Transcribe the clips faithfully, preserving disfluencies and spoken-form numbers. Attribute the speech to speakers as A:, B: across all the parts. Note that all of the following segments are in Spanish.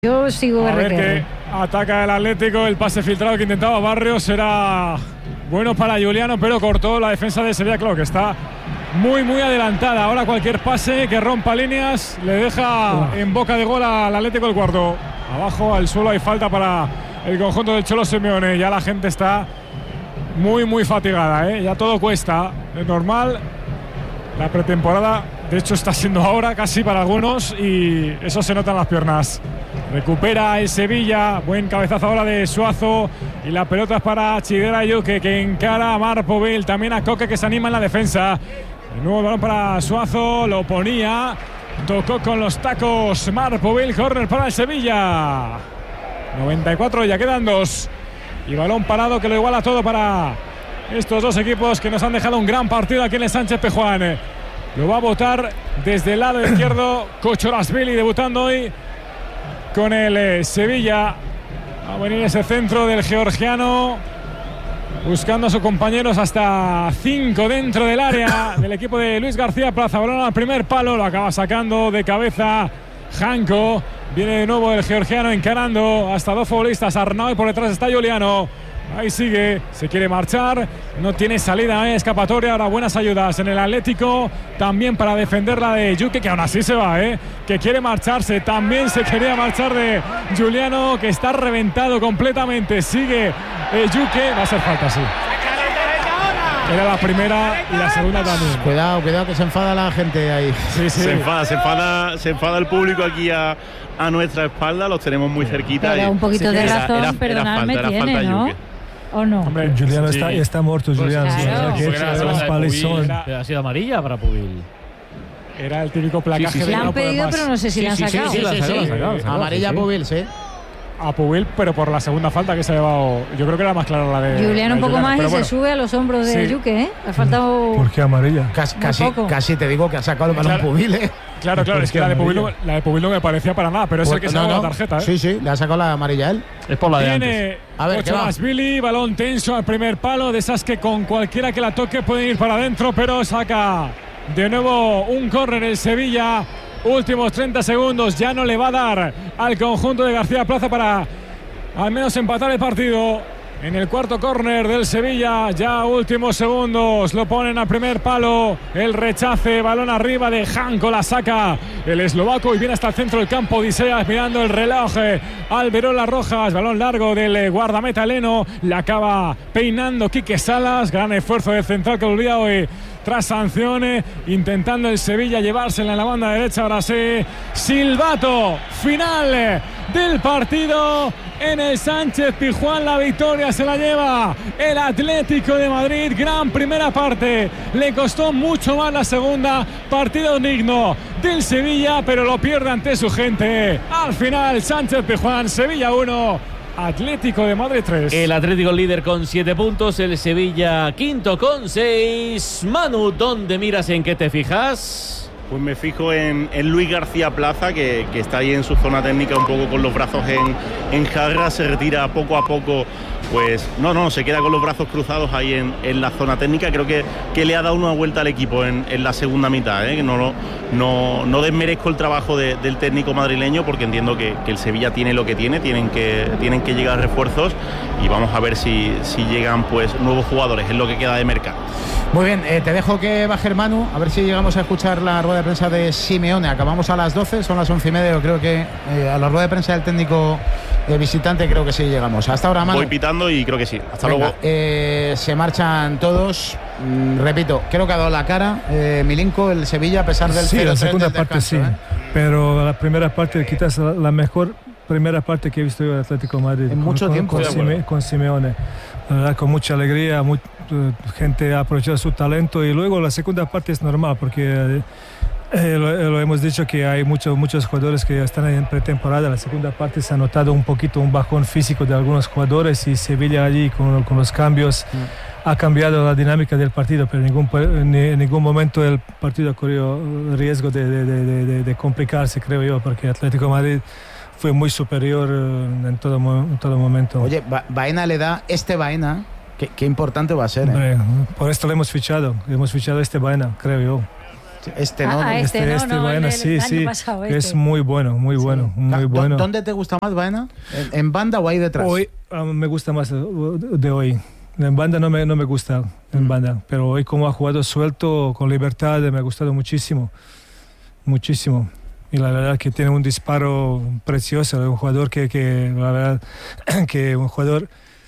A: Yo sigo
B: a
A: R
B: ver
A: Q R.
B: que ataca el Atlético. El pase filtrado que intentaba Barrios era bueno para Juliano, pero cortó la defensa de Sevilla. Claro que está muy muy adelantada. Ahora cualquier pase que rompa líneas le deja en boca de gol al Atlético el cuarto. Abajo al suelo hay falta para el conjunto del Cholo Simeone. Ya la gente está muy muy fatigada, ¿eh? Ya todo cuesta. Es normal. La pretemporada, de hecho, está siendo ahora casi para algunos y eso se nota en las piernas. Recupera el Sevilla, buen cabezazo ahora de Suazo y la pelota es para Chiguera Yuque, que encara a Marpovil, también a Coque, que se anima en la defensa. El nuevo balón para Suazo, lo ponía, tocó con los tacos Marpovil, córner para el Sevilla. noventa y cuatro, ya quedan dos y balón parado que lo iguala todo para estos dos equipos que nos han dejado un gran partido aquí en el Sánchez-Pizjuán. Lo va a botar desde el lado izquierdo Kocholasvili, debutando hoy con el eh, Sevilla. Va a venir ese centro del georgiano, buscando a sus compañeros, hasta cinco dentro del área del equipo de Luis García Plaza. Balón al primer palo, lo acaba sacando de cabeza Janko. Viene de nuevo el georgiano encarando hasta dos futbolistas, Arnau, y por detrás está Juliano. Ahí sigue, se quiere marchar, no tiene salida, ¿eh? Escapatoria. Ahora buenas ayudas en el Atlético, también para defender la de Yuque, que aún así se va, ¿eh? Que quiere marcharse, también se quería marchar de Juliano, que está reventado completamente. Sigue eh, Yuque, va a ser falta, sí. Era la primera y la segunda también.
C: Cuidado, cuidado, que se enfada la gente ahí.
B: Sí, sí.
D: Se enfada, se enfada, se enfada el público aquí a, a nuestra espalda, los tenemos muy cerquita.
A: Pero
D: y,
A: un poquito
D: sí,
A: de
D: era,
A: razón,
D: era, era
A: perdonadme,
D: falta,
A: tiene,
D: era falta,
A: ¿no?
D: Yuque.
A: ¿O no?
B: Hombre,
E: Juliano
B: sí.
E: está, está muerto, Juliano.
A: Pues claro.
E: Sí,
F: Era
E: era un palizón.
F: Ha sido amarilla para Pubil.
B: Era el típico placaje
F: Sí, sí, sí.
B: de
A: Le han
B: no poder
A: pedido,
B: más.
A: pero no sé si
F: Sí,
A: le han
F: sí, sí,
A: sacado.
F: sí, la ha sacado, la ha sacado, la ha sacado,
C: Amarilla
F: sí, sí.
C: Pubil, sí.
B: A Pubil, pero por la segunda falta que se ha llevado. Yo creo que era más clara la de
A: Juliano un
B: la de
A: poco más
B: pero
A: y
B: bueno.
A: se sube a los hombros de
B: Sí.
A: Yuque, ¿eh? Le ha faltado.
E: ¿Por qué amarilla?
C: Casi,
A: Muy
C: casi,
A: poco.
C: casi te digo que ha sacado el balón
B: Claro.
C: Pubil, ¿eh?
B: Claro, claro,
E: ¿Por
B: es que
E: qué
B: la de, Pubil no,
E: amarilla?
B: la de Pubil no me parecía para nada, pero es el que se
C: No,
B: ha dado
C: no.
B: la tarjeta, ¿eh?
C: Sí, sí, le ha sacado la amarilla a él.
F: Es por la de
B: Viene
F: antes.
C: A ver, ¿qué va?
B: Billy, balón tenso al primer palo, de esas que con cualquiera que la toque pueden ir para adentro, pero saca de nuevo un córner el Sevilla. Últimos treinta segundos, ya no le va a dar al conjunto de García Plaza para al menos empatar el partido. En el cuarto córner del Sevilla, ya últimos segundos, lo ponen al primer palo, el rechace, balón arriba de Janko, la saca el eslovaco y viene hasta el centro del campo. Odiseas mirando el reloj, eh, Alberola Rojas, balón largo del eh, guardameta Leno, la acaba peinando Quique Salas, gran esfuerzo del central que volvía hoy tras sanciones, intentando el Sevilla llevársela en la banda derecha. Ahora sí, silbato final del partido en el Sánchez-Pizjuán. La victoria se la lleva el Atlético de Madrid. Gran primera parte, le costó mucho más la segunda. Partido digno del Sevilla, pero lo pierde ante su gente. Al final, Sánchez-Pizjuán, Sevilla uno, Atlético de Madrid tres.
F: El Atlético líder con siete puntos, el Sevilla quinto con seis. Manu, ¿dónde miras y en qué te fijas?
D: Pues me fijo en, en Luis García Plaza, que, que está ahí en su zona técnica un poco con los brazos en, en jarra, se retira poco a poco, pues no, no, se queda con los brazos cruzados ahí en, en la zona técnica. Creo que, que le ha dado una vuelta al equipo en, en la segunda mitad, ¿eh? No, no, no, no desmerezco el trabajo de, del técnico madrileño, porque entiendo que, que el Sevilla tiene lo que tiene, tienen que, tienen que llegar refuerzos y vamos a ver si, si llegan pues nuevos jugadores, es lo que queda de mercado.
C: Muy bien, eh, te dejo que baje Manu, a ver si llegamos a escuchar la rueda de prensa de Simeone. Acabamos a las doce, son las once y media. Yo creo que eh, a la rueda de prensa del técnico eh, visitante creo que sí llegamos. Hasta ahora, Manu.
D: Voy pitando y creo que sí. Hasta
C: Venga,
D: luego.
C: Eh, se marchan todos. Mm, repito, creo que ha dado la cara eh, Milinko, el Sevilla, a pesar del
E: Sí,
C: cero
E: la
C: tres
E: segunda
C: del
E: parte
C: descanso,
E: sí.
C: ¿eh?
E: Pero la primera parte, quizás la, la mejor primera parte que he visto yo del Atlético de Madrid.
C: En
E: con,
C: mucho
E: con,
C: tiempo.
E: Con,
C: Estoy de
E: Sime, con Simeone. La verdad, con mucha alegría, muy, eh, gente ha aprovechado su talento. Y luego la segunda parte es normal, porque eh, eh, lo, lo hemos dicho que hay muchos, muchos jugadores que están en pretemporada. La segunda parte se ha notado un poquito un bajón físico de algunos jugadores, y Sevilla allí con, con los cambios mm. ha cambiado la dinámica del partido, pero en ningún, en ningún momento el partido corrió riesgo de, de, de, de, de complicarse, creo yo, porque Atlético de Madrid fue muy superior en todo, en todo momento.
C: Oye, ba Baena le da este Baena, qué, qué importante va a ser, ¿eh?
E: Hombre, por esto le hemos fichado, le hemos fichado este Baena, creo yo.
C: Este no.
A: Ah,
C: ¿no?
A: este,
E: Este,
A: no,
E: este
A: no,
E: Baena,
A: el
E: sí,
A: del año
E: sí,
A: pasado,
E: que
A: este.
E: es muy bueno, muy bueno, muy
C: ¿Dó-
E: bueno.
C: ¿Dónde te gusta más, Baena? ¿En, en banda o ahí detrás?
E: Hoy ah, me gusta más de hoy. En banda no me, no me gusta, en banda, pero hoy como ha jugado suelto, con libertad, me ha gustado muchísimo, muchísimo. Y la verdad que tiene un disparo precioso, un jugador que, que la verdad, que un jugador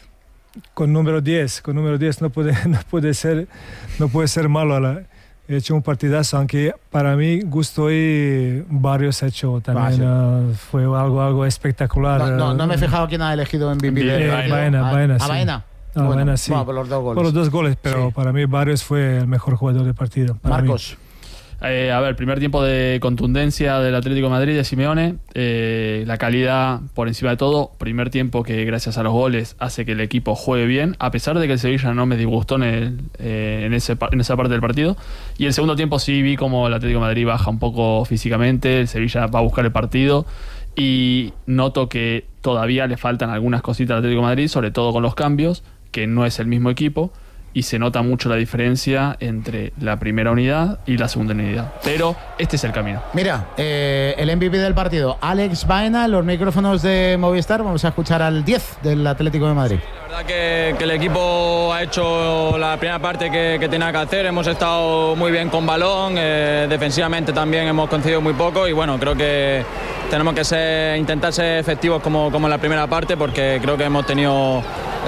E: con número diez, con número diez no puede, no puede ser, no puede ser malo. La, he hecho un partidazo, aunque para mí gusto hoy Barrios ha hecho también,
C: Ah, sí.
E: uh, fue algo, algo espectacular.
C: No, no, no me he fijado quién ha elegido en M V P del
E: Eh,
C: partido.
E: Baena,
C: Ah,
E: Baena,
C: ah,
E: sí.
C: Baena.
E: Ah,
C: Bueno,
E: Baena, sí.
C: bueno, por los dos goles.
E: Por los dos goles, pero
C: Sí.
E: para mí Barrios fue el mejor jugador del partido. para mí.
C: Marcos.
G: Eh, a ver, primer tiempo de contundencia del Atlético de Madrid de Simeone, eh, la calidad por encima de todo, primer tiempo que gracias a los goles hace que el equipo juegue bien, a pesar de que el Sevilla no me disgustó en, el, eh, en, ese, en esa parte del partido, y el segundo tiempo sí vi como el Atlético de Madrid baja un poco físicamente, el Sevilla va a buscar el partido, y noto que todavía le faltan algunas cositas al Atlético de Madrid, sobre todo con los cambios, que no es el mismo equipo, y se nota mucho la diferencia entre la primera unidad y la segunda unidad. Pero este es el camino.
C: Mira, eh, el M V P del partido, Alex Baena, los micrófonos de Movistar. Vamos a escuchar al diez del Atlético de Madrid.
H: La verdad que, que el equipo ha hecho la primera parte que, que tenía que hacer. Hemos estado muy bien con balón, eh, defensivamente también hemos concedido muy poco y bueno, creo que tenemos que ser, intentar ser efectivos como, como en la primera parte porque creo que hemos tenido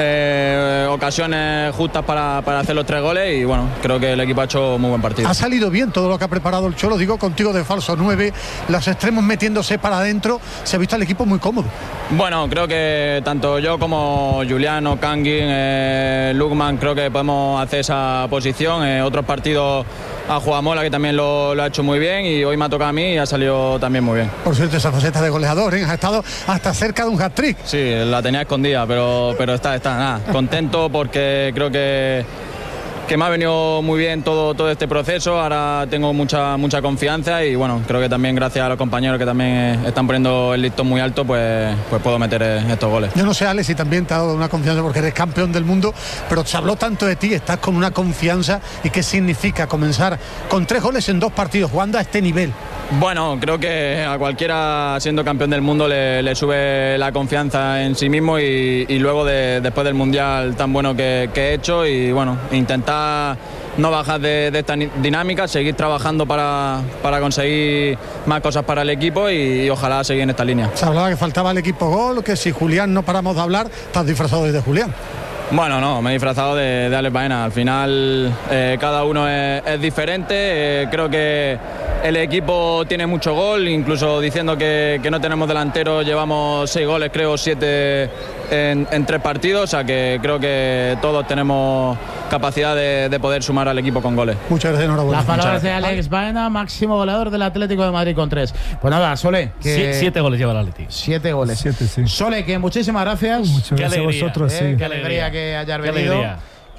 H: eh, ocasiones justas para, para hacer los tres goles y bueno, creo que el equipo ha hecho muy buen partido.
I: Ha salido bien todo lo que ha preparado el Cholo, digo contigo de falso nueve, los extremos metiéndose para adentro, se ha visto al equipo muy cómodo.
H: Bueno, creo que tanto yo como Juliano, Kangin, eh, Lukman, creo que podemos hacer esa posición. Eh, otros partidos a Juamola que también lo, lo ha hecho muy bien y hoy me ha tocado a mí y ha salido también muy bien.
I: Por cierto, esa faceta de goleador, ¿eh? Ha estado hasta cerca de un hat-trick.
H: Sí, la tenía escondida, pero, pero está, está, nada, contento porque creo que, que me ha venido muy bien todo, todo este proceso, ahora tengo mucha, mucha confianza y bueno, creo que también gracias a los compañeros que también están poniendo el listón muy alto, pues, pues puedo meter estos goles.
I: Yo no sé, Alex, si también te ha dado una confianza porque eres campeón del mundo, pero se habló tanto de ti, estás con una confianza y qué significa comenzar con tres goles en dos partidos, jugando a este nivel.
H: Bueno, creo que a cualquiera siendo campeón del mundo le, le sube la confianza en sí mismo y, y luego de, después del Mundial tan bueno que, que he hecho y bueno, intentar no bajar de, de esta dinámica, seguir trabajando para, para conseguir más cosas para el equipo y, y ojalá seguir en esta línea.
I: Se hablaba que faltaba el equipo gol, que si Julián no paramos de hablar, estás disfrazado de Julián.
H: Bueno, no, me he disfrazado de, de Alex Baena. Al final eh, cada uno es, es diferente. Eh, creo que el equipo tiene mucho gol, incluso diciendo que, que no tenemos delantero, llevamos seis goles, creo, siete en, en tres partidos. O sea que creo que todos tenemos capacidad de, de poder sumar al equipo con goles.
I: Muchas gracias, enhorabuena.
C: Las palabras de Alex Baena, máximo goleador del Atlético de Madrid con tres. Pues nada, Sole. Que
F: Sie- siete goles lleva el Atlético.
C: Siete goles.
E: Siete, sí.
C: Sole, que muchísimas gracias.
E: Muchas
F: Qué
E: gracias
F: alegría,
E: a vosotros,
C: Eh,
E: sí.
C: qué
F: Qué
C: alegría
F: alegría.
C: que hayas
F: Qué
C: venido.
F: alegría.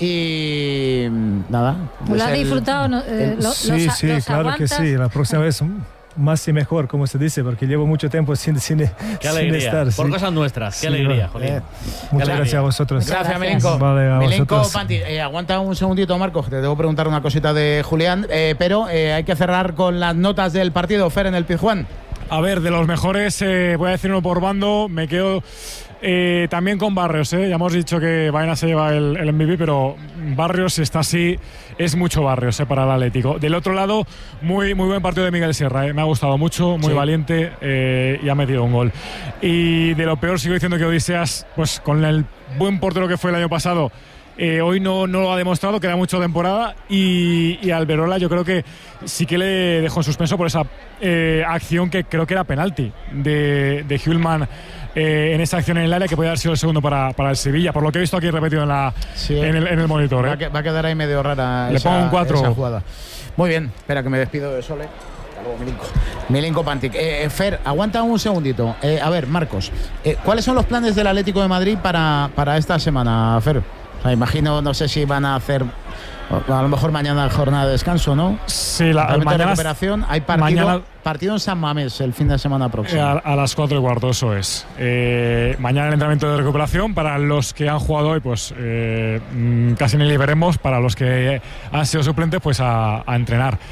C: Y nada.
A: ¿Lo
C: es
A: has
C: el-
A: disfrutado? No, eh,
C: el-
A: lo-
E: Sí,
A: los-
E: sí,
A: los
E: claro que
A: aguantas?
E: sí. La próxima vez más y mejor, como se dice, porque llevo mucho tiempo sin, sin,
F: Qué
E: sin
F: alegría.
E: estar.
F: Por
E: sí.
F: cosas nuestras. Qué
E: Sí,
F: alegría,
E: bueno.
F: Jolín.
C: Eh,
E: Muchas
F: alegría.
E: gracias a vosotros.
C: Gracias,
A: Gracias.
C: Milenko.
E: Vale, a
C: Milenko
E: vosotros.
C: Panti, eh, aguanta un segundito, Marco, te debo preguntar una cosita de Julián, eh, pero eh, hay que cerrar con las notas del partido, Fer, en el Pizjuán.
B: A ver, de los mejores, eh, voy a decir uno por bando, me quedo eh, también con Barrios. Eh. Ya hemos dicho que Baena se lleva el, el M V P, pero Barrios, si está así, es mucho Barrios eh, para el Atlético. Del otro lado, muy, muy buen partido de Miguel Sierra, eh. me ha gustado mucho, muy
C: Sí.
B: valiente eh, y ha metido un gol. Y de lo peor sigo diciendo que Odiseas, pues con el buen portero que fue el año pasado, Eh, hoy no, no lo ha demostrado, queda mucho temporada y, y Alberola yo creo que sí que le dejó en suspenso por esa eh, acción que creo que era penalti de, de Hjulman eh, en esa acción en el área que podía haber sido el segundo para, para el Sevilla, por lo que he visto aquí repetido en, la,
C: Sí.
B: en, el, en el monitor.
C: Va, a
B: Eh.
C: que- va a quedar ahí medio rara
B: Le
C: esa,
B: pongo un cuatro.
C: esa jugada. Muy bien, espera que me despido de Sole. Hasta luego, Milinko. Milinko Pantic. Eh, Fer, aguanta un segundito. Eh, a ver, Marcos, eh, ¿cuáles son los planes del Atlético de Madrid para, para esta semana, Fer? O sea, imagino, no sé si van a hacer, a lo mejor mañana jornada de descanso, ¿no?
B: Sí, la,
C: Realmente
B: mañana,
C: recuperación. Hay partido,
B: mañana-
C: partido en San Mamés el fin de semana
B: eh,
C: próximo.
B: a, a las cuatro y cuarto, eso es. Eh, mañana el entrenamiento de recuperación para los que han jugado hoy, pues eh, mm, casi ni le veremos. Para los que han sido suplentes, pues a, a entrenar.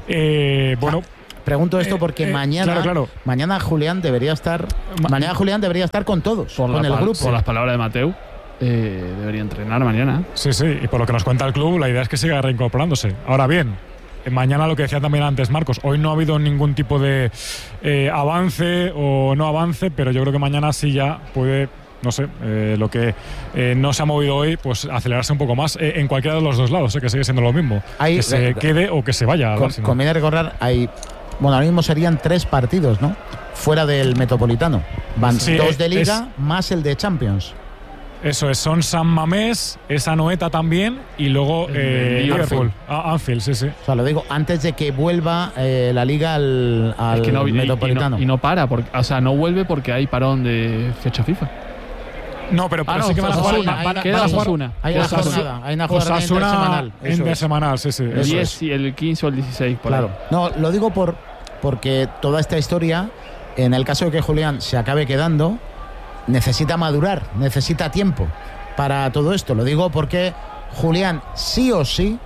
B: Eh, bueno.
C: Pregunto esto
B: Eh,
C: porque
B: eh,
C: mañana,
B: claro, claro.
C: mañana Julián debería estar,
B: Ma-
C: mañana Julián debería estar con todos,
G: Por,
C: con
G: la
C: el
G: pal-
C: grupo.
G: por las palabras de Mateu, eh, debería entrenar mañana.
B: Sí, sí, y por lo que nos cuenta el club, la idea es que siga reincorporándose. Ahora bien, eh, mañana lo que decía también antes Marcos, hoy no ha habido ningún tipo de eh, avance o no avance, pero yo creo que mañana sí ya puede, no sé, eh, lo que eh, no se ha movido hoy, pues acelerarse un poco más eh, en cualquiera de los dos lados, eh, que sigue siendo lo mismo.
C: Ahí,
B: que se
C: eh,
B: quede o que se vaya al
C: Con-
B: Arsenal.
C: conviene recordar, hay, bueno, ahora mismo serían tres partidos, ¿no? Fuera del Metropolitano. Van
B: Sí,
C: dos
B: es-
C: de Liga más el de Champions.
B: Eso es, son San Mamés, esa Noeta también y luego
G: El
B: eh,
G: Liverpool.
B: Liverpool. Ah, Anfield, sí, sí.
C: O sea, lo digo antes de que vuelva eh, la Liga al, al
G: Es que no, y- y,
C: Metropolitano.
G: no, y no para, porque, o sea, no vuelve porque hay parón de fecha FIFA.
B: No, pero, pero
G: Ah, no,
B: sí que van a jugar.
G: Osasuna,
B: van- van a-
G: queda
B: van a jugar-
G: Osasuna.
C: Hay una
G: Osasuna.
C: jornada, hay una jornada
B: Osasuna
C: intersemanal. Eso es.
B: intersemanal, sí, sí.
G: El
B: eso
G: diez
B: es.
G: y el quince o el dieciséis, por
C: Claro.
G: ahí.
C: No, lo digo por porque toda esta historia, en el caso de que Julián se acabe quedando, necesita madurar, necesita tiempo para todo esto. Lo digo porque Julián sí o sí,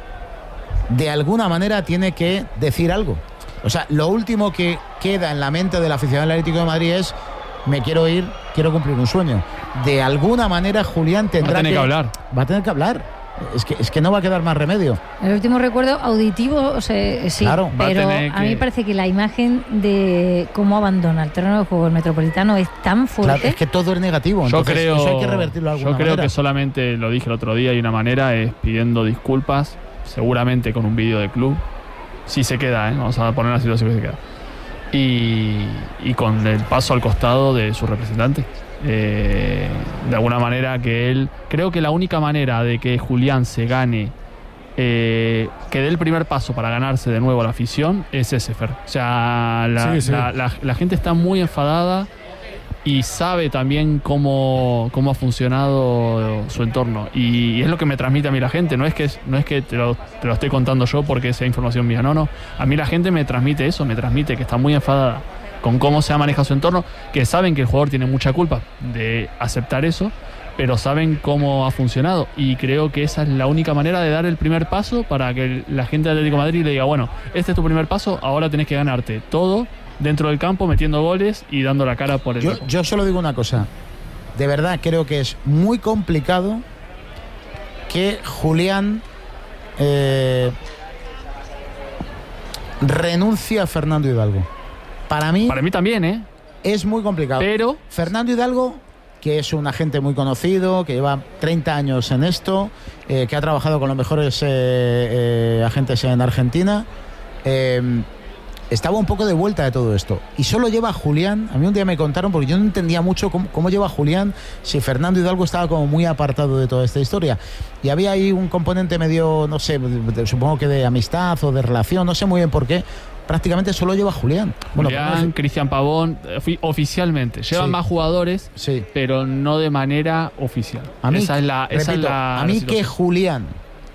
C: de alguna manera, tiene que decir algo. O sea, lo último que queda en la mente del aficionado del Atlético de Madrid es: me quiero ir, quiero cumplir un sueño. De alguna manera Julián tendrá
G: Va a tener que
C: que
G: hablar.
C: Va a tener que hablar. Es que, es que no va a quedar más remedio.
A: El último recuerdo auditivo, o sea, sí,
C: Claro.
G: Va a
A: pero
G: tener
A: a mí
G: que-
A: me parece que la imagen de cómo abandona el terreno de juego el Metropolitano es tan fuerte.
C: Claro, es que todo es negativo.
G: Yo
C: Entonces,
G: creo,
C: eso hay que revertirlo de alguna
G: yo creo
C: manera.
G: que solamente, lo dije el otro día, y una manera es pidiendo disculpas, seguramente con un vídeo de club. Si se queda, ¿eh? Vamos a poner la situación que se queda. Y, y con el paso al costado de su representante. Eh, de alguna manera que él... Creo que la única manera de que Julián se gane, eh, que dé el primer paso para ganarse de nuevo a la afición, es ese, Fer. O sea, la,
B: Sí, sí.
G: la- la- la gente está muy enfadada y sabe también cómo, cómo ha funcionado su entorno. Y es lo que me transmite a mí la gente. No es que, no es que te, lo, te lo estoy contando yo porque sea información mía. No, no. A mí la gente me transmite eso, me transmite que está muy enfadada con cómo se ha manejado su entorno, que saben que el jugador tiene mucha culpa de aceptar eso, pero saben cómo ha funcionado. Y creo que esa es la única manera de dar el primer paso para que la gente de Atlético de Madrid le diga: bueno, este es tu primer paso, ahora tenés que ganarte todo dentro del campo, metiendo goles y dando la cara por el
C: Yo,
G: equipo.
C: yo solo digo una cosa. De verdad, creo que es muy complicado que Julián eh, renuncie a Fernando Hidalgo. Para mí,
G: Para mí también, ¿eh?
C: es muy complicado.
G: Pero
C: Fernando Hidalgo, que es un agente muy conocido, que lleva treinta años en esto, eh, que ha trabajado con los mejores eh, eh, agentes en Argentina, eh, estaba un poco de vuelta de todo esto. Y solo lleva a Julián. A mí un día me contaron, porque yo no entendía mucho cómo, cómo lleva a Julián si Fernando Hidalgo estaba como muy apartado de toda esta historia. Y había ahí un componente medio, no sé, de- supongo que de amistad o de relación, no sé muy bien por qué. Prácticamente solo lleva a Julián. Bueno,
G: Julián, Cristian Pavón, ofi- oficialmente. Llevan
C: Sí.
G: más jugadores,
C: sí.
G: pero no de manera oficial.
C: A mí,
G: esa es la, esa
C: repito,
G: es la-
C: a mí
G: la
C: que
G: situación.
C: Julián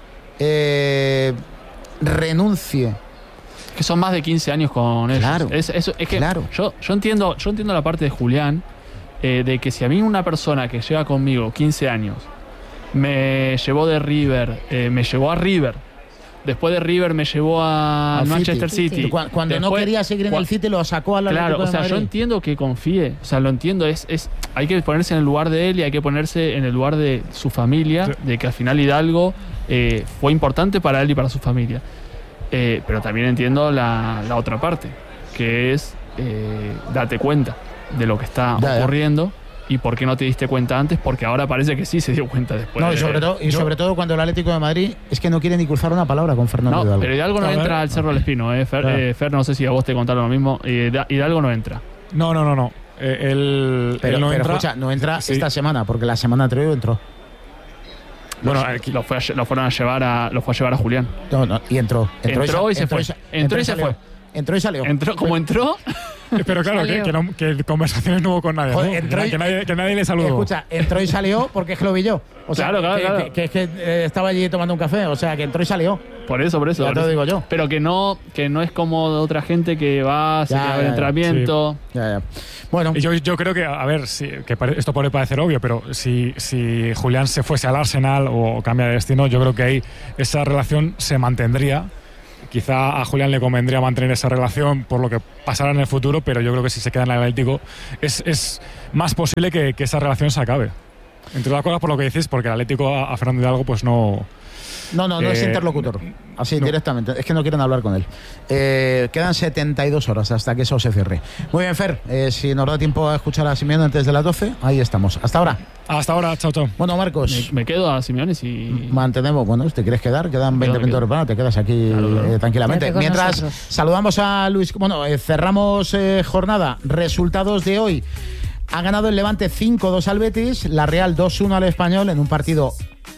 C: eh, renuncie.
G: Que son más de quince años con ellos.
C: Claro,
G: Es, es- es que
C: claro.
G: yo, yo, entiendo, yo entiendo la parte de Julián, eh, de que si a mí una persona que lleva conmigo quince años me llevó de River, eh, me llevó a River, después de River me llevó a
C: Al
G: Manchester
C: City.
G: City.
C: Cu- Cuando no
G: Después-
C: quería seguir en
G: cua-
C: el City, lo sacó al
G: Claro,
C: Atlético
G: o
C: de
G: sea, yo
C: Madrid.
G: entiendo que confíe, o sea, lo entiendo, es, es, hay que ponerse en el lugar de él y hay que ponerse en el lugar de su familia,
B: Sí.
G: de que al final Hidalgo eh, fue importante para él y para su familia. Eh, pero también entiendo la, la otra parte, que es eh, date cuenta de lo que está
C: Ya, ya.
G: ocurriendo y por qué no te diste cuenta antes, porque ahora parece que sí se dio cuenta después.
C: No, y
G: de-
C: sobre, todo, y
B: yo-
C: sobre todo cuando el Atlético de Madrid es que no quiere ni cruzar una palabra con Fernando
G: No,
C: Hidalgo.
G: pero Hidalgo no
B: A ver.
G: entra al Cerro del Espino, eh, Fer,
C: Claro.
G: eh, Fer, no sé si a vos te contaron lo mismo, eh, Hidalgo no entra.
B: No, no, no, no. Eh, él,
C: Pero,
B: él no
C: pero
B: entra.
C: escucha, no entra
B: Sí.
C: esta semana, porque la semana anterior entró.
B: Bueno,
G: Lo-
B: aquí-
G: lo, fue a lle- lo fueron a llevar a, lo fue a llevar a Julián.
C: No, no, y entró.
G: Entró y se fue.
C: sa-
G: Entró y se
C: salió.
G: fue.
C: Entró y salió.
G: Entró, como entró,
B: Pero claro, que,
A: Salió.
B: que, no- que conversaciones no hubo con nadie.
C: Joder,
B: ¿no?
C: entró y-
B: que, nadie, que nadie le saludó.
C: Escucha, entró y salió porque es que lo vi yo. O sea,
G: Claro, claro,
C: que,
G: claro.
C: que- que es que eh, estaba allí tomando un café. O sea, que entró y salió.
G: por eso, por eso.
C: Ya
G: por
C: te lo
G: eso.
C: digo yo.
G: Pero que no, que no es como otra gente que va, se
C: Ya,
G: queda a ver
C: ya, ya.
G: entrenamiento.
C: Ya, ya. Bueno,
B: Y yo, yo creo que, a ver, si, que pare- esto puede parecer obvio, pero si, si Julián se fuese al Arsenal o cambia de destino, yo creo que ahí esa relación se mantendría quizá a Julián le convendría mantener esa relación por lo que pasará en el futuro, pero yo creo que si se queda en el Atlético es, es más posible que, que esa relación se acabe. Entre otras cosas por lo que decís, porque el Atlético a, a Fernando Hidalgo pues no...
C: No, no, no eh, es interlocutor. Así, no. Directamente. Es que no quieren hablar con él. Eh, quedan setenta y dos horas hasta que eso se cierre. Muy bien, Fer. Eh, si nos da tiempo a escuchar a Simeone antes de las doce, ahí estamos. Hasta ahora.
B: Hasta ahora. Chao, chao.
C: Bueno, Marcos.
G: Me, me quedo a Simeone si...
C: Mantenemos. Bueno, ¿te quieres quedar? Quedan veinte minutos. Bueno, te quedas aquí claro, claro. Eh, tranquilamente. Mientras nosotros. Saludamos a Luis. Bueno, eh, cerramos eh, jornada. Resultados de hoy. Ha ganado el Levante cinco dos al Betis. La Real dos uno al Español en un partido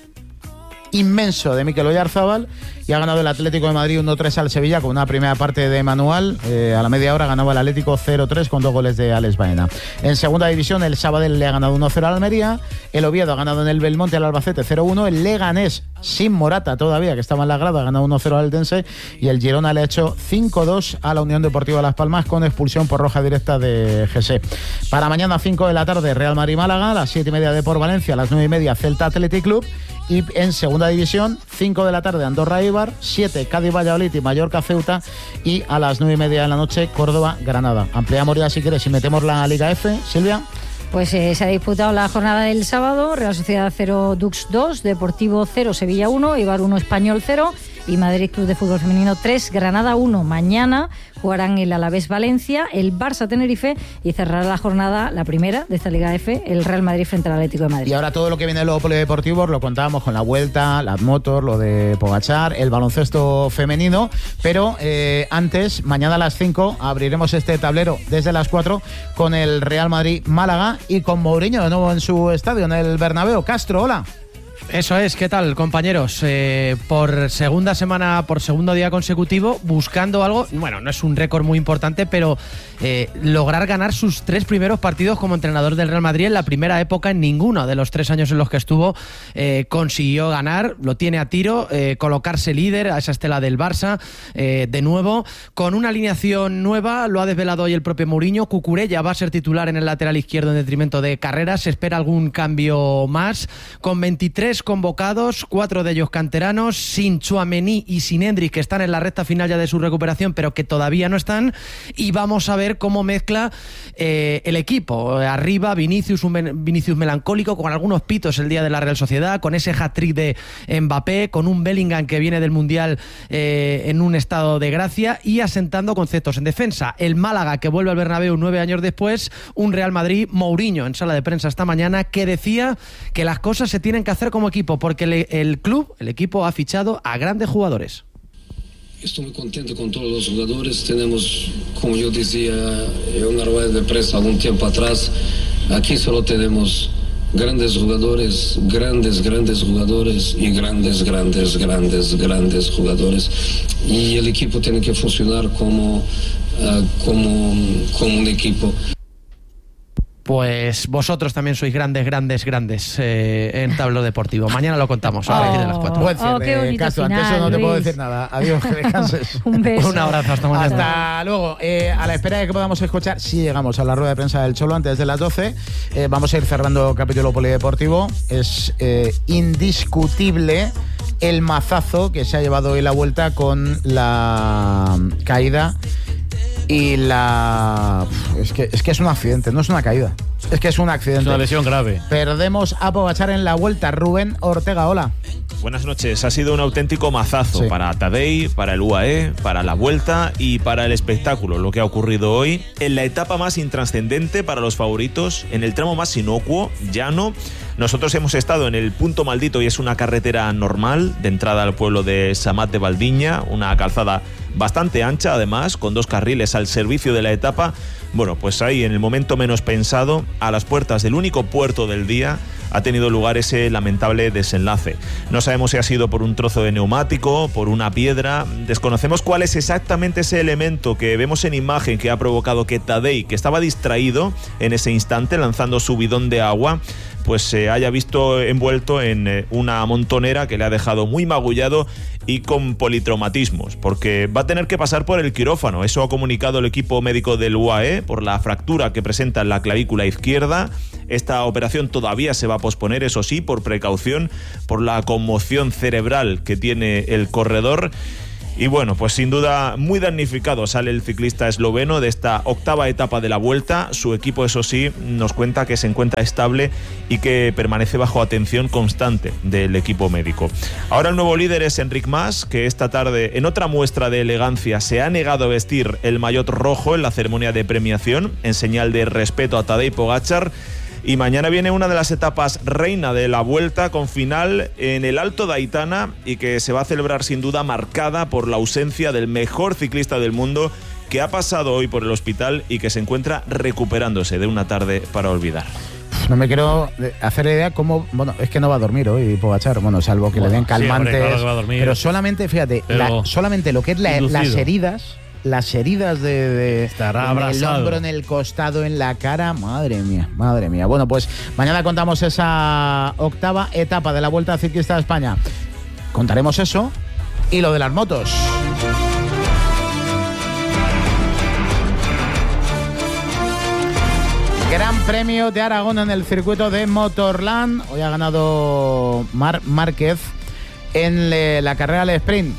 C: inmenso de Mikel Oyarzabal, y ha ganado el Atlético de Madrid uno tres al Sevilla con una primera parte de Manual. Eh, a la media hora ganaba el Atlético cero tres con dos goles de Alex Baena. En segunda división el Sabadell le ha ganado uno cero al Almería, el Oviedo ha ganado en el Belmonte al Albacete cero uno, el Leganés sin Morata todavía, que estaba en la grada, ha ganado uno cero al Eldense, y el Girona le ha hecho cinco dos a la Unión Deportiva Las Palmas con expulsión por roja directa de Gessé. Para mañana cinco de la tarde Real Madrid-Málaga, a las siete y media de por Valencia, a las nueve y media Celta Athletic Club, y en segunda división cinco de la tarde Andorra-Eibar, siete Cádiz-Valladolid y Mallorca-Ceuta, y a las nueve y media de la noche Córdoba-Granada. Ampliamos ya si quieres y metemos la Liga F, Silvia.
A: Pues eh, se ha disputado la jornada del sábado. Real Sociedad cero, Dux dos, Deportivo cero, Sevilla uno, Eibar uno, Español cero y Madrid Club de Fútbol Femenino tres, Granada uno. Mañana jugarán el Alavés Valencia, el Barça Tenerife, y cerrará la jornada, la primera de esta Liga F, el Real Madrid frente al Atlético de Madrid.
C: Y ahora todo lo que viene de los polideportivos lo contábamos con la Vuelta, las motos, lo de Pogačar, el baloncesto femenino, pero eh, antes, mañana a las cinco abriremos este tablero desde las cuatro con el Real Madrid-Málaga y con Mourinho de nuevo en su estadio, en el Bernabéu. Castro, hola.
J: Eso es, ¿qué tal, compañeros? Eh, por segunda semana, por segundo día consecutivo, buscando algo, bueno, no es un récord muy importante, pero eh, lograr ganar sus tres primeros partidos como entrenador del Real Madrid. En la primera época, en ninguno de los tres años en los que estuvo, eh, consiguió ganar, lo tiene a tiro, eh, colocarse líder a esa estela del Barça, eh, de nuevo, con una alineación nueva, lo ha desvelado hoy el propio Mourinho. Cucurella va a ser titular en el lateral izquierdo en detrimento de Carreras, se espera algún cambio más, con veintitrés convocados, cuatro de ellos canteranos, sin Tchouaméni y sin Endrick, que están en la recta final ya de su recuperación, pero que todavía no están, y vamos a ver cómo mezcla eh, el equipo. Arriba, Vinicius, un Vinicius melancólico, con algunos pitos el día de la Real Sociedad, con ese hat-trick de Mbappé, con un Bellingham que viene del Mundial eh, en un estado de gracia, y asentando conceptos en defensa. El Málaga, que vuelve al Bernabéu nueve años después, un Real Madrid, Mourinho en sala de prensa esta mañana, que decía que las cosas se tienen que hacer como equipo, porque el, el club, el equipo ha fichado a grandes jugadores.
K: Estoy muy contento con todos los jugadores. Tenemos, como yo decía en una rueda de prensa algún tiempo atrás, aquí solo tenemos grandes jugadores, grandes, grandes jugadores y grandes, grandes, grandes, grandes jugadores. Y el equipo tiene que funcionar como, uh, como, como un equipo.
J: Pues vosotros también sois grandes, grandes, grandes eh, en Tablero Deportivo. Mañana lo contamos a partir de las cuatro.
C: Buen cierre,
A: oh, qué bonito
C: Castro,
A: final,
C: ante eso no
A: Luis.
C: te puedo decir nada. Adiós, que descanses.
A: Un beso.
J: Un abrazo, hasta mañana.
C: Hasta luego. Eh, a la espera de que podamos escuchar, si llegamos a la rueda de prensa del Cholo antes de las doce, eh, vamos a ir cerrando capítulo polideportivo. Es eh, indiscutible el mazazo que se ha llevado hoy la Vuelta con la caída y la... Es que, es que es un accidente, no es una caída. Es que es un accidente.
F: Es una lesión grave.
C: Perdemos a Pogačar en la Vuelta. Rubén Ortega, hola.
L: Buenas noches. Ha sido un auténtico mazazo, sí, para Tadej, para el U A E, para la Vuelta y para el espectáculo. Lo que ha ocurrido hoy en la etapa más intrascendente para los favoritos, en el tramo más inocuo, llano. Nosotros hemos estado en el punto maldito y es una carretera normal de entrada al pueblo de Samat de Valdiña, una calzada bastante ancha además, con dos carriles al servicio de la etapa. Bueno, pues ahí en el momento menos pensado, a las puertas del único puerto del día, ha tenido lugar ese lamentable desenlace. No sabemos si ha sido por un trozo de neumático, por una piedra, desconocemos cuál es exactamente ese elemento que vemos en imagen que ha provocado que Tadej, que estaba distraído en ese instante lanzando su bidón de agua, pues se haya visto envuelto en una montonera que le ha dejado muy magullado y con politraumatismos, porque va a tener que pasar por el quirófano. Eso ha comunicado el equipo médico del U A E por la fractura que presenta en la clavícula izquierda. Esta operación todavía se va a posponer, eso sí, por precaución, por la conmoción cerebral que tiene el corredor. Y bueno, pues sin duda muy damnificado sale el ciclista esloveno de esta octava etapa de la Vuelta. Su equipo, eso sí, nos cuenta que se encuentra estable y que permanece bajo atención constante del equipo médico. Ahora el nuevo líder es Enric Mas, que esta tarde, en otra muestra de elegancia, se ha negado a vestir el maillot rojo en la ceremonia de premiación, en señal de respeto a Tadej Pogačar. Y mañana viene una de las etapas reina de la Vuelta, con final en el Alto de Aitana, y que se va a celebrar sin duda marcada por la ausencia del mejor ciclista del mundo, que ha pasado hoy por el hospital y que se encuentra recuperándose de una tarde para olvidar.
C: No me quiero hacer idea cómo... Bueno, es que no va a dormir hoy Pogačar, bueno, salvo que bueno, le den calmantes. Sí, hombre, claro que va a dormir. Pero solamente, fíjate, la, solamente lo que es la, las heridas... Las heridas de, de
M: Estará
C: en el hombro, en el costado, en la cara. Madre mía, madre mía. Bueno, pues mañana contamos esa octava etapa de la Vuelta Ciclista de España. Contaremos eso y lo de las motos. Gran Premio de Aragón en el circuito de Motorland. Hoy ha ganado Marc Márquez en le, la carrera al sprint.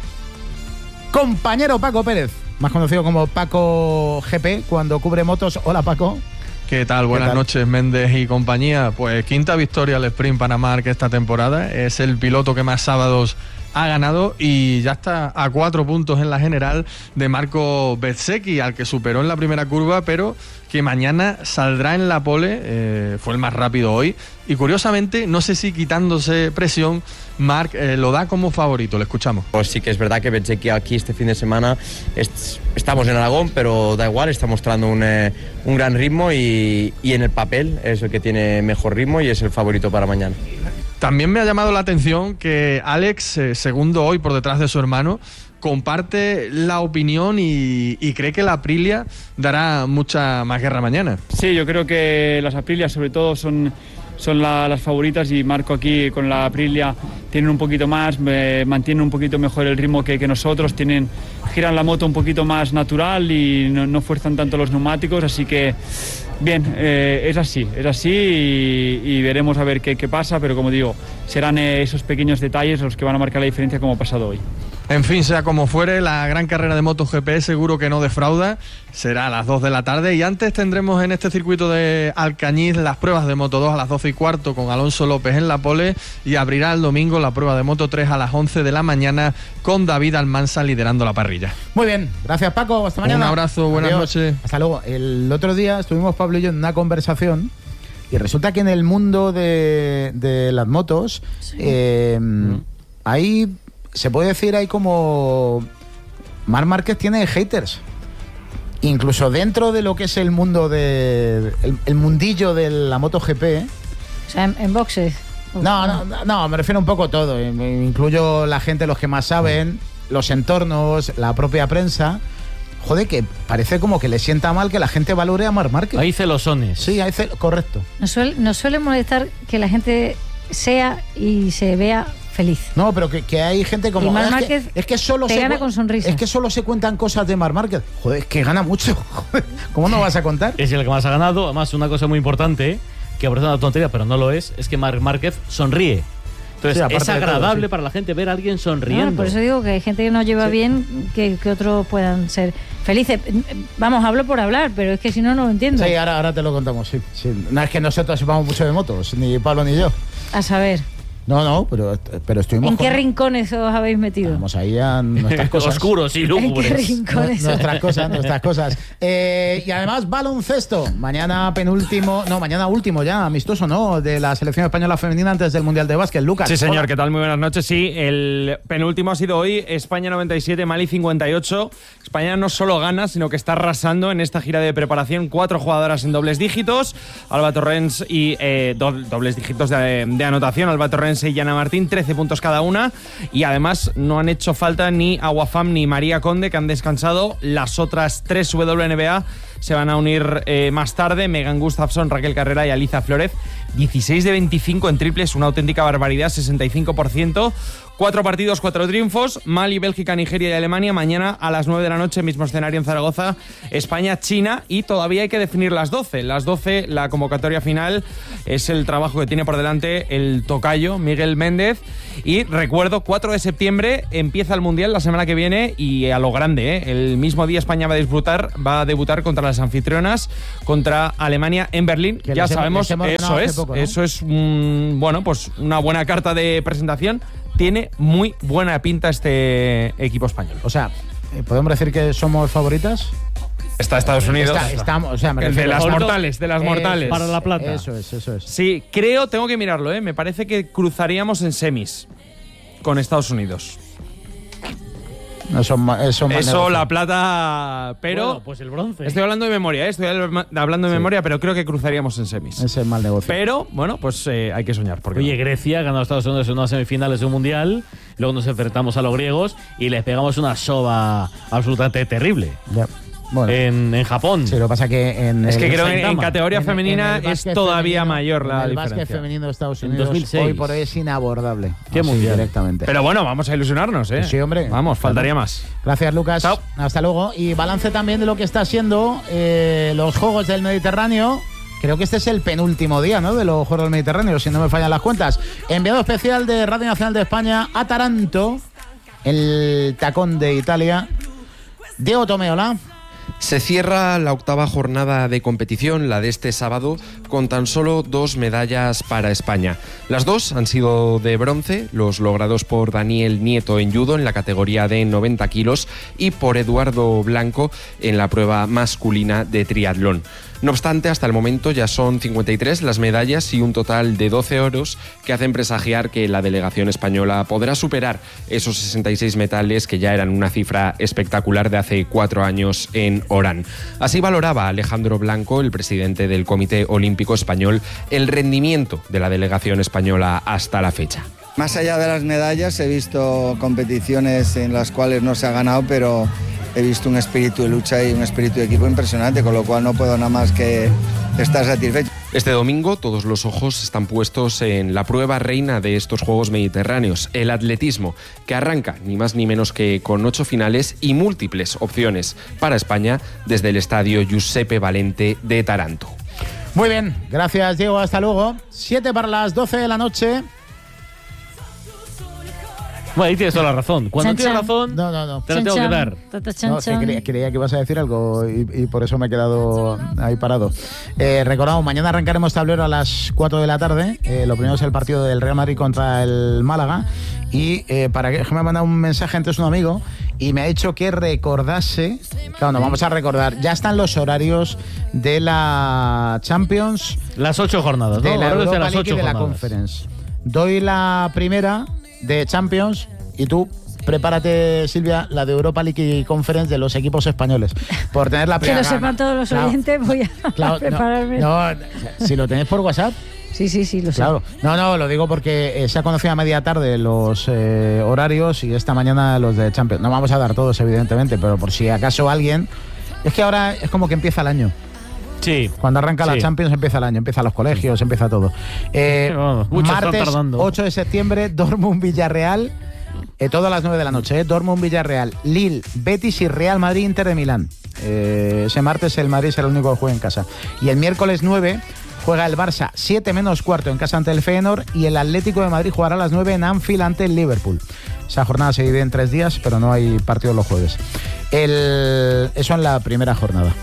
C: Compañero Paco Pérez, más conocido como Paco G P, cuando cubre motos. Hola, Paco.
N: ¿Qué tal? Buenas ¿Qué tal? noches, Méndez y compañía. Pues quinta victoria al sprint para Marc esta temporada. Es el piloto que más sábados ha ganado y ya está a cuatro puntos en la general de Marco Bezzecchi, al que superó en la primera curva, pero que mañana saldrá en la pole. Eh, fue el más rápido hoy y curiosamente, no sé si quitándose presión, Marc eh, lo da como favorito. Le escuchamos.
O: Pues sí que es verdad que Bezzecchi aquí este fin de semana es, estamos en Aragón, pero da igual, está mostrando un, eh, un gran ritmo y, y en el papel es el que tiene mejor ritmo y es el favorito para mañana.
N: También me ha llamado la atención que Alex, eh, segundo hoy por detrás de su hermano, comparte la opinión y, y cree que la Aprilia dará mucha más guerra mañana.
P: Sí, yo creo que las Aprilia sobre todo son, son la, las favoritas y Marco aquí con la Aprilia tienen un poquito más, eh, mantienen un poquito mejor el ritmo que, que nosotros, tienen, giran la moto un poquito más natural y no, no fuerzan tanto los neumáticos, así que bien, eh, es así, es así y, y veremos a ver qué, qué pasa, pero como digo, serán eh, esos pequeños detalles los que van a marcar la diferencia como ha pasado hoy.
N: En fin, sea como fuere, la gran carrera de MotoGP seguro que no defrauda, será a las dos de la tarde y antes tendremos en este circuito de Alcañiz las pruebas de Moto dos a las doce y cuarto con Alonso López en la pole y abrirá el domingo la prueba de Moto tres a las once de la mañana con David Almansa liderando la parrilla.
C: Muy bien, gracias Paco, hasta mañana.
N: Un abrazo, buenas
C: Adiós.
N: noches.
C: Hasta luego. El otro día estuvimos Pablo y yo en una conversación y resulta que en el mundo de, de las motos sí. eh, mm. hay... Se puede decir, hay como... Marc Márquez tiene haters. Incluso dentro de lo que es el mundo de... El, el mundillo de la MotoGP.
A: O sea, en, en boxes.
C: No, no, no, me refiero un poco a todo. Incluyo la gente, los que más saben, los entornos, la propia prensa. Joder, que parece como que le sienta mal que la gente valore a Marc Márquez.
F: Hay celosones.
C: Sí, hay cel... correcto.
A: Nos suele, nos suele molestar que la gente sea y se vea feliz.
C: No, pero que, que hay gente como...
A: Y Marc
C: es,
A: Márquez
C: que, es que solo
A: te
C: se
A: gana con sonrisa.
C: Es que solo se cuentan cosas de Marc Márquez. Joder, es que gana mucho. Joder, ¿cómo no vas a contar?
F: Es el que más ha ganado. Además, una cosa muy importante, que parece una tontería, pero no lo es, es que Marc Márquez sonríe. Entonces, sí, es agradable todo, sí. para la gente ver a alguien sonriendo.
A: No, por eso digo que hay gente que no lleva sí. bien que, que otros puedan ser felices. Vamos, hablo por hablar, pero es que si no, no lo entiendo.
C: Sí, ahora, ahora te lo contamos, sí, sí. No es que nosotros sepamos mucho de motos, ni Pablo ni yo.
A: A saber...
C: No, no, pero, pero estuvimos...
A: ¿En qué con... rincones os habéis metido?
C: Vamos ahí a nuestras cosas.
F: Oscuros y lúgubres.
A: ¿En qué rincones?
C: No, nuestras cosas, nuestras cosas. Eh, y además, baloncesto. Mañana penúltimo, no, mañana último ya, amistoso, ¿no? De la selección española femenina antes del Mundial de Básquet. Lucas.
Q: Sí, señor, hola. ¿Qué tal? Muy buenas noches. Sí, el penúltimo ha sido hoy, España noventa y siete, Mali cincuenta y ocho. España no solo gana, sino que está arrasando en esta gira de preparación. Cuatro jugadoras en dobles dígitos. Alba Torrens y eh, do, dobles dígitos de, de anotación. Alba Torrens y Yana Martín, trece puntos cada una. Y además no han hecho falta ni Aguafam ni María Conde, que han descansado. Las otras tres W N B A se van a unir eh, más tarde. Megan Gustafson, Raquel Carrera y Aliza Flórez. dieciséis de veinticinco en triples, una auténtica barbaridad, sesenta y cinco por ciento. Cuatro partidos, cuatro triunfos. Mali, Bélgica, Nigeria y Alemania. Mañana a las nueve de la noche, mismo escenario en Zaragoza. España, China. Y todavía hay que definir las doce. Las doce, la convocatoria final, es el trabajo que tiene por delante el tocayo, Miguel Méndez. Y recuerdo, cuatro de septiembre empieza el Mundial la semana que viene y a lo grande, ¿eh? El mismo día España va a disfrutar, va a debutar contra las anfitrionas, contra Alemania en Berlín.
C: Que
Q: ya
C: les
Q: sabemos,
C: hemos, les hemos
Q: eso es,
C: poco, ¿no?
Q: eso es un, bueno, pues una buena carta de presentación. Tiene muy buena pinta este equipo español.
C: O sea, ¿podemos decir que somos favoritas?
Q: Está Estados Unidos.
C: Está, estamos, o sea, me
Q: El de
C: refiero-
Q: las mortales, de las
C: Eso
Q: mortales.
C: es, Para la plata. eso es, eso es.
Q: Sí, creo, tengo que mirarlo, ¿eh? Me parece que cruzaríamos en semis con Estados Unidos.
C: Eso, ma- eso, más
Q: Eso,
C: negocio.
Q: la plata, pero...
F: Bueno, pues el bronce.
Q: Estoy hablando de memoria, ¿eh? Estoy al- hablando de
C: Sí.
Q: memoria, pero creo que cruzaríamos en semis.
C: Ese es mal negocio.
Q: Pero, bueno, pues eh, hay que soñar. Porque
F: Oye, Grecia ganó a Estados Unidos en unas semifinales de un mundial. Luego nos enfrentamos a los griegos y les pegamos una soba absolutamente terrible.
C: Ya. Bueno.
F: En, en Japón.
C: Sí, lo que pasa que en
Q: Es que
C: el-
Q: creo que en, en categoría
C: en-
Q: femenina
C: en el
Q: es
C: básquet
Q: todavía
C: femenino-
Q: mayor la
C: en el
Q: diferencia.
C: básquet femenino de Estados
F: En
C: Unidos
F: dos mil seis.
C: hoy por hoy es inabordable.
F: Qué
C: Así,
F: mundial.
C: directamente.
Q: Pero bueno, vamos a ilusionarnos, ¿eh?
C: Sí, hombre.
Q: Vamos, faltaría
C: Claro.
Q: más.
C: Gracias, Lucas.
Q: Chao.
C: Hasta luego. Y balance también de lo que está siendo eh, los Juegos del Mediterráneo. Creo que este es el penúltimo día, ¿no?, de los Juegos del Mediterráneo, si no me fallan las cuentas. Enviado especial de Radio Nacional de España a Taranto, el tacón de Italia. Diego Tomeola.
M: Se cierra la octava jornada de competición, la de este sábado, con tan solo dos medallas para España. Las dos han sido de bronce, los logrados por Daniel Nieto en judo en la categoría de noventa kilos y por Eduardo Blanco en la prueba masculina de triatlón. No obstante, hasta el momento ya son cincuenta y tres las medallas y un total de doce oros que hacen presagiar que la delegación española podrá superar esos sesenta y seis metales que ya eran una cifra espectacular de hace cuatro años en Orán. Así valoraba Alejandro Blanco, el presidente del Comité Olímpico Español, el rendimiento de la delegación española hasta la fecha.
R: Más allá de las medallas, he visto competiciones en las cuales no se ha ganado, pero he visto un espíritu de lucha y un espíritu de equipo impresionante, con lo cual no puedo nada más que estar satisfecho.
M: Este domingo todos los ojos están puestos en la prueba reina de estos Juegos Mediterráneos, el atletismo, que arranca ni más ni menos que con ocho finales y múltiples opciones para España desde el estadio Giuseppe Valente de Taranto.
C: Muy bien, gracias, Diego. Hasta luego. Siete para las doce de la noche.
F: Bueno, ahí tienes toda la razón. Cuando
C: Chan,
F: tienes
C: chan.
F: razón,
C: No, no, no.
F: te lo tengo que dar.
C: No, que creía, creía que ibas a decir algo y, y por eso me he quedado ahí parado. Eh, recordamos, mañana arrancaremos tablero a las cuatro de la tarde. Eh, lo primero es el partido del Real Madrid contra el Málaga. Y eh, para que me ha mandado un mensaje antes un amigo y me ha dicho que recordase. Claro, nos vamos a recordar. Ya están los horarios de la Champions.
F: Las ocho jornadas, ¿no?
C: De la
F: Horarios
C: Europa
F: de las
C: League y
F: ocho
C: de la
F: jornadas.
C: Conference. Doy la primera de Champions y tú prepárate, Silvia, la de Europa League y Conference de los equipos españoles. Por tener la
A: Que
C: primera.
A: lo sepan todos los
C: Claro,
A: oyentes, voy a
C: claro,
A: prepararme.
C: No, no, si lo tenéis por WhatsApp.
A: Sí, sí, sí, lo sé.
C: Claro. No, no, lo digo porque eh, se ha conocido a media tarde los eh, horarios y esta mañana los de Champions. No vamos a dar todos, evidentemente, pero por si acaso alguien. Es que ahora es como que empieza el año.
F: Sí.
C: Cuando arranca la
F: Sí.
C: Champions empieza el año, empiezan los colegios, empieza todo. Eh,
F: Vamos, muchos están
C: martes
F: tardando.
C: ocho de septiembre, Dortmund-Villarreal, eh, todo a las nueve de la noche. Eh, Dortmund-Villarreal, Lille, Betis y Real Madrid-Inter de Milán. Eh, ese martes el Madrid será el único que juega en casa. Y el miércoles nueve juega el Barça, siete menos cuarto en casa ante el Feyenoord y el Atlético de Madrid jugará a las nueve en Anfield ante el Liverpool. Esa jornada se divide en tres días, pero no hay partido los jueves. El, eso en la primera jornada.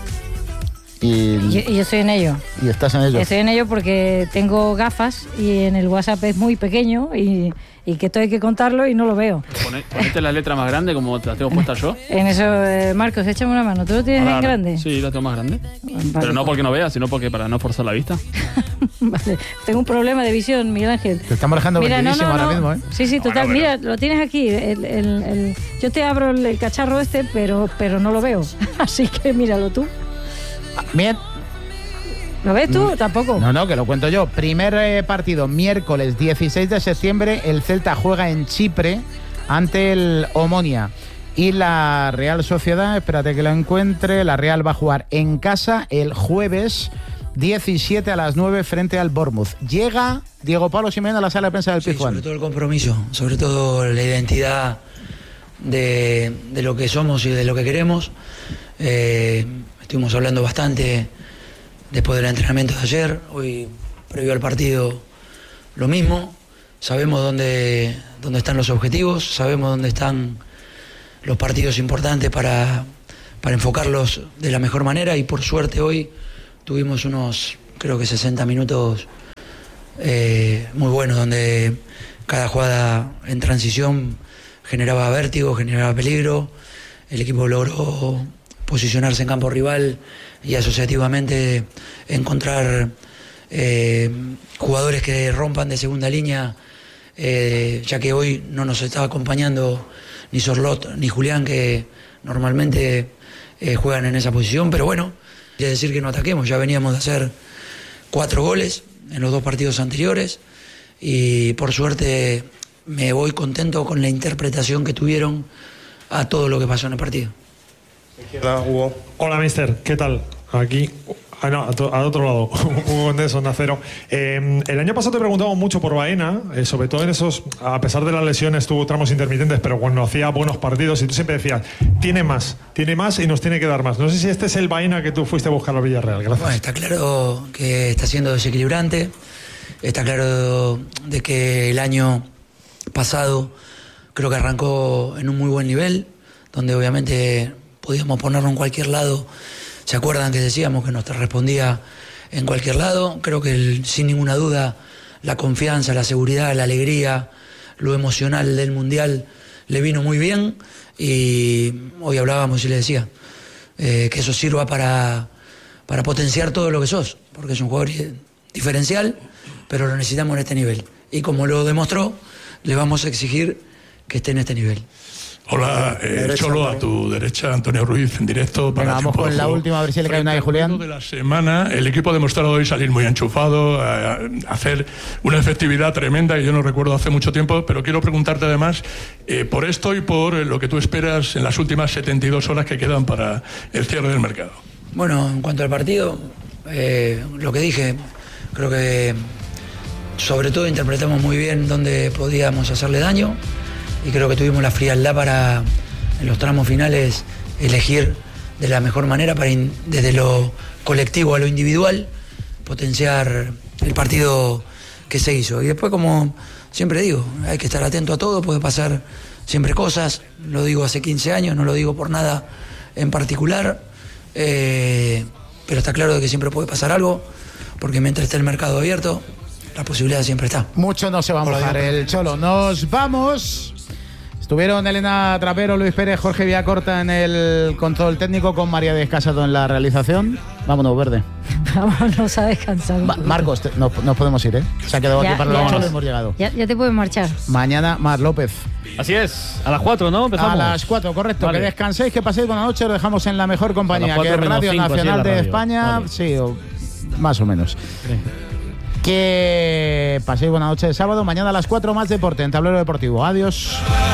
C: Y,
A: Yo, yo estoy en ello.
C: y estás en ello.
A: Estoy en ello porque tengo gafas y en el WhatsApp es muy pequeño y, y que esto hay que contarlo y no lo veo.
G: Pone- Ponete la letra más grande como te la tengo puesta yo.
A: En eso, eh, Marcos, échame una mano. ¿Tú lo tienes
G: Ahora,
A: en grande?
G: Sí, la tengo más grande.
A: Vale.
G: Pero no porque no veas, sino porque para no forzar la vista.
A: Vale. Tengo un problema de visión, Miguel Ángel.
C: Te estamos dejando
A: Mira, no,
C: vendidísimo
A: no,
C: ahora
A: no.
C: mismo, ¿eh?
A: Sí, sí, total.
C: Bueno,
A: Mira, lo tienes aquí. El, el- el- yo te abro el, el cacharro este, pero, pero no lo veo. Así que míralo tú.
C: Bien.
A: ¿Lo ves tú? Tampoco.
C: No, no, que lo cuento yo. Primer eh, partido, miércoles dieciséis de septiembre, el Celta juega en Chipre ante el Omonia. Y la Real Sociedad, espérate que lo encuentre, la Real va a jugar en casa el jueves diecisiete a las nueve frente al Bournemouth. Llega Diego Pablo Simeone a la sala de prensa del
S: Sí,
C: Pizjuán.
S: sobre todo el compromiso, sobre todo la identidad de, de lo que somos y de lo que queremos. Eh, estuvimos hablando bastante después del entrenamiento de ayer, hoy previo al partido lo mismo. Sabemos dónde, dónde están los objetivos, sabemos dónde están los partidos importantes para, para enfocarlos de la mejor manera, y por suerte hoy tuvimos unos, creo que sesenta minutos eh, muy buenos, donde cada jugada en transición generaba vértigo, generaba peligro. El equipo logró posicionarse en campo rival y asociativamente encontrar eh, jugadores que rompan de segunda línea, eh, ya que hoy no nos estaba acompañando ni Sorlot ni Julián, que normalmente eh, juegan en esa posición. Pero bueno, quiere decir que no ataquemos, ya veníamos de hacer cuatro goles en los dos partidos anteriores, y por suerte me voy contento con la interpretación que tuvieron a todo lo que pasó en el partido.
T: Izquierda, Hugo. Hola, mister, ¿qué tal? Aquí, ah, no, a to, al otro lado, Hugo Condés, Onda Cero. Eh, el año pasado te preguntamos mucho por Baena, eh, sobre todo en esos, a pesar de las lesiones, tuvo tramos intermitentes, pero cuando hacía buenos partidos, y tú siempre decías, tiene más, tiene más y nos tiene que dar más. No sé si este es el Baena que tú fuiste a buscar a Villarreal. Gracias.
S: Bueno, está claro que está siendo desequilibrante, está claro de que el año pasado creo que arrancó en un muy buen nivel, donde obviamente podíamos ponerlo en cualquier lado. ¿Se acuerdan que decíamos que nos respondía en cualquier lado? Creo que el, sin ninguna duda la confianza, la seguridad, la alegría, lo emocional del Mundial le vino muy bien, y hoy hablábamos y le decía eh, que eso sirva para, para potenciar todo lo que sos, porque es un jugador diferencial, pero lo necesitamos en este nivel, y como lo demostró, le vamos a exigir que esté en este nivel.
U: Hola, eh, Cholo, a tu derecha, Antonio Ruiz, en directo. Para
C: Venga, vamos con la última, a ver si le cae una de Julián.
U: De la semana, el equipo ha demostrado hoy salir muy enchufado, a, a hacer una efectividad tremenda, que yo no recuerdo hace mucho tiempo, pero quiero preguntarte además eh, por esto y por lo que tú esperas en las últimas setenta y dos horas que quedan para el cierre del mercado.
S: Bueno, en cuanto al partido, eh, lo que dije, creo que sobre todo interpretamos muy bien dónde podíamos hacerle daño, y creo que tuvimos la frialdad para, en los tramos finales, elegir de la mejor manera para, in, desde lo colectivo a lo individual, potenciar el partido que se hizo. Y después, como siempre digo, hay que estar atento a todo, puede pasar siempre cosas, lo digo hace quince años, no lo digo por nada en particular, eh, pero está claro de que siempre puede pasar algo, porque mientras esté el mercado abierto, la posibilidad siempre está.
C: Mucho no se va a mojar el Cholo. Nos vamos. Estuvieron Elena Trapero, Luis Pérez, Jorge Villacorta en el control técnico, con María Descasado en la realización. Vámonos, Verde.
A: Vámonos a descansar.
C: Ma Marcos, te, nos, nos podemos ir, ¿eh? Se ha quedado ya, aquí para el Cholo, hemos llegado.
A: Ya, ya te puedes marchar.
C: Mañana, Mar López.
F: Así es, a las cuatro, ¿no? Empezamos.
C: A las cuatro, correcto. Vale. Que descanséis, que paséis buena noche. Lo dejamos en la mejor compañía, que es Radio cinco, Nacional de radio. España. Vale. Sí, o más o menos. Sí. Que paséis buena noche de sábado. Mañana a las cuatro más deporte en Tablero Deportivo. Adiós.